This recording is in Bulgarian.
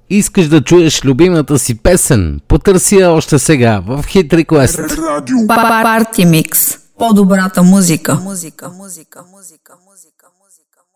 Искаш да чуеш любимата си песен? Потърси я още сега в Hit Request. Парти Микс. По-добрата музика.